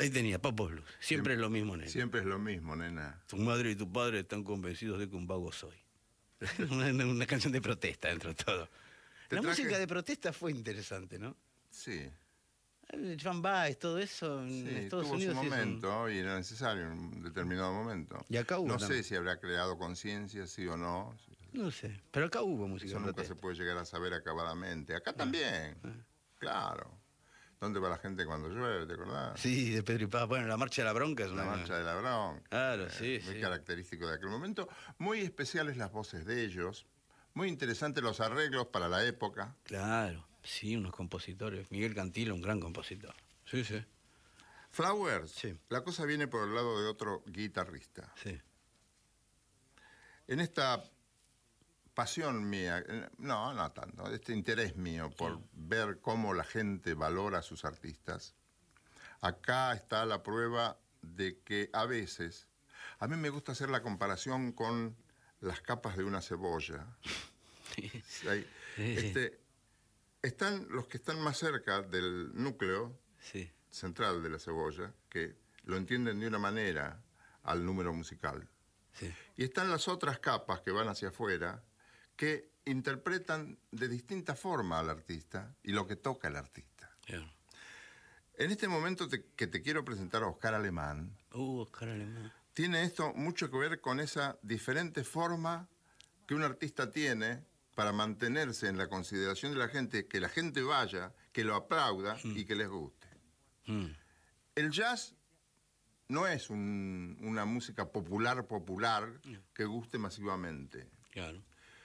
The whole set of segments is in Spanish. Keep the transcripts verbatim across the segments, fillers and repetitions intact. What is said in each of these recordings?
Ahí tenía, Papo Blues. Siempre, Siempre es lo mismo, nena. Siempre es lo mismo, nena. Tu madre y tu padre están convencidos de que un vago soy. una, una canción de protesta, dentro de todo. La traje... música de protesta fue interesante, ¿no? Sí. Joan Baez, todo eso en sí, Estados tuvo Unidos. Su momento un... y era necesario en un determinado momento. Y acá hubo no también. sé si habrá creado conciencia, sí o no. No sé, pero acá hubo música Eso de nunca protesta. se puede llegar a saber acabadamente. Acá también, ah, ah. claro. ¿Dónde va la gente cuando llueve, te acordás? Sí, de Pedro y Paz. Bueno, la Marcha de la Bronca es una... La Marcha de la Bronca. Claro, eh, sí, Muy sí. característico de aquel momento. Muy especiales las voces de ellos. Muy interesantes los arreglos para la época. Claro, sí, unos compositores. Miguel Cantilo, un gran compositor. Sí, sí. Flowers, sí. La cosa viene por el lado de otro guitarrista. Sí. En esta pasión mía, no, no tanto, este interés mío por sí. ver cómo la gente valora a sus artistas, acá está la prueba de que a veces, a mí me gusta hacer la comparación con las capas de una cebolla. Sí. Este, están los que están más cerca del núcleo sí. central de la cebolla, que lo entienden de una manera al número musical. Sí. Y están las otras capas que van hacia afuera, que interpretan de distinta forma al artista y lo que toca el artista. Yeah. En este momento te, que te quiero presentar a Oscar Alemán, uh, Oscar Alemán, tiene esto mucho que ver con esa diferente forma que un artista tiene para mantenerse en la consideración de la gente, que la gente vaya, que lo aplauda mm. y que les guste. Mm. El jazz no es un, una música popular, popular, no. que guste masivamente. Claro.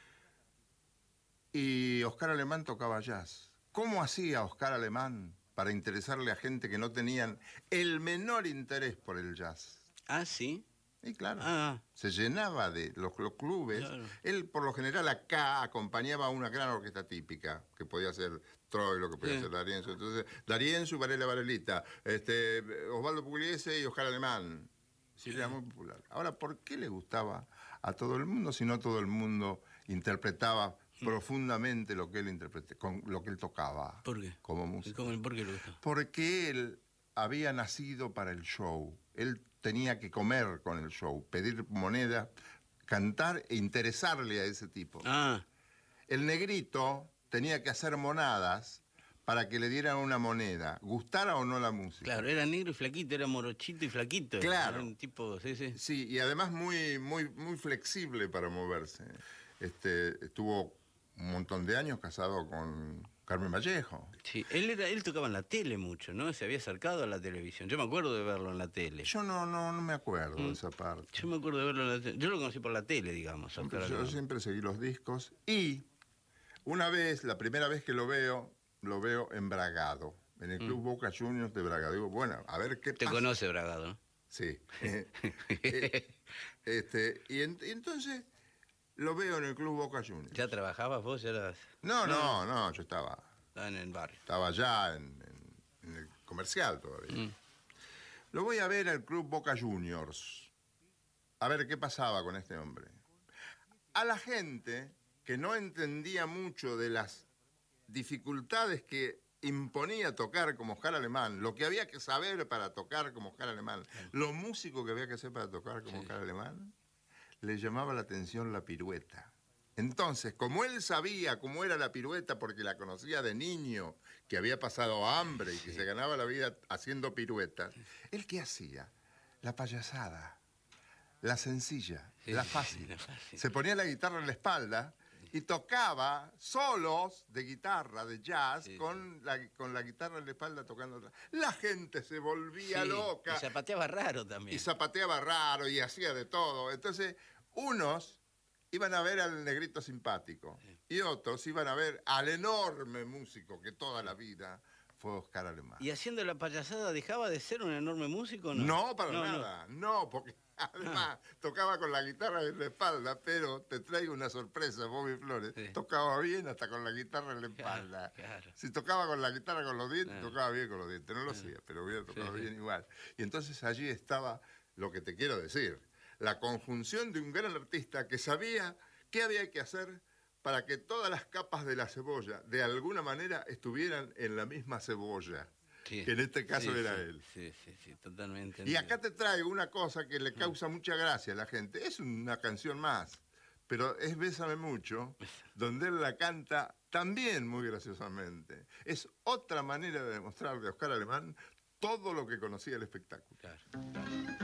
Y Oscar Alemán tocaba jazz. ¿Cómo hacía Oscar Alemán para interesarle a gente que no tenían el menor interés por el jazz? Ah, ¿sí? Y claro, ah. se llenaba de los, los clubes. Claro. Él, por lo general, acá acompañaba a una gran orquesta típica, que podía ser Troilo, que podía sí. ser D'Arienzo. Entonces, D'Arienzo y Varela Varelita, este, Osvaldo Pugliese y Oscar Alemán. Sí, era muy popular. Ahora, ¿por qué le gustaba a todo el mundo si no todo el mundo interpretaba profundamente lo que él interprete, con lo que él tocaba? ¿Por qué? Como músico. ¿Cómo, ¿Por qué le gustaba? Porque él había nacido para el show. Él tenía que comer con el show, pedir moneda, cantar e interesarle a ese tipo. Ah. El negrito tenía que hacer monadas para que le dieran una moneda, gustara o no la música. Claro, era negro y flaquito, era morochito y flaquito. Claro. Era un tipo, sí, sí. Sí, y además muy, muy, muy flexible para moverse. Este, estuvo un montón de años casado con Carmen Vallejo. Sí, él, era, él tocaba en la tele mucho, ¿no? Se había acercado a la televisión. Yo me acuerdo de verlo en la tele. Yo no, no, no me acuerdo ¿Mm? de esa parte. Yo me acuerdo de verlo en la tele. Yo lo conocí por la tele, digamos. Siempre, yo no. siempre seguí los discos. Y una vez, la primera vez que lo veo, lo veo en Bragado, en el Club mm. Boca Juniors de Bragado. Digo, bueno, a ver qué Te pasa. conoce Bragado, ¿no? Sí. eh, este, y, en, y entonces lo veo en el Club Boca Juniors. ¿Ya trabajabas vos? ¿Ya eras... No, no, no, no, yo estaba... Estaba en el barrio. Estaba allá en, en, en el comercial todavía. Mm. Lo voy a ver al Club Boca Juniors. A ver qué pasaba con este hombre. A la gente que no entendía mucho de las dificultades que imponía tocar como Oscar Alemán, lo que había que saber para tocar como Oscar Alemán, lo músico que había que hacer para tocar como sí. Oscar Alemán, le llamaba la atención la pirueta. Entonces, como él sabía cómo era la pirueta porque la conocía de niño, que había pasado hambre y que sí. se ganaba la vida haciendo piruetas, ¿él qué hacía? La payasada, la sencilla, sí, la, fácil. la fácil. Se ponía la guitarra en la espalda y tocaba solos de guitarra, de jazz, sí. con, la, con la guitarra en la espalda tocando. La gente se volvía sí. loca. Y zapateaba raro también. Y zapateaba raro y hacía de todo. Entonces, unos iban a ver al negrito simpático sí. y otros iban a ver al enorme músico que toda la vida fue Oscar Alemán. ¿Y haciendo la payasada dejaba de ser un enorme músico o no? No, para no, nada, no, no porque además ah. tocaba con la guitarra en la espalda, pero te traigo una sorpresa, Bobby Flores, sí. tocaba bien hasta con la guitarra en la espalda. Claro, claro. Si tocaba con la guitarra con los dientes, claro. tocaba bien con los dientes, no lo hacía, pero hubiera tocado sí. bien igual. Y entonces allí estaba lo que te quiero decir, la conjunción de un gran artista que sabía qué había que hacer para que todas las capas de la cebolla, de alguna manera, estuvieran en la misma cebolla. Sí. que en este caso Sí, era sí, él. Sí, sí, sí, totalmente. Y acá te traigo una cosa que le causa mucha gracia a la gente. Es una canción más, pero es Bésame Mucho, donde él la canta también muy graciosamente. Es otra manera de demostrar de Oscar Alemán todo lo que conocía el espectáculo. Claro, claro.